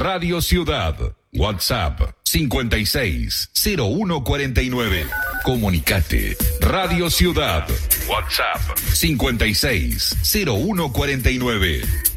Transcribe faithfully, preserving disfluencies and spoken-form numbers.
Radio Ciudad. WhatsApp cincuenta y seis cero uno cuarenta y nueve. Comunicate. Radio Ciudad. WhatsApp cincuenta y seis cero uno cuarenta y nueve.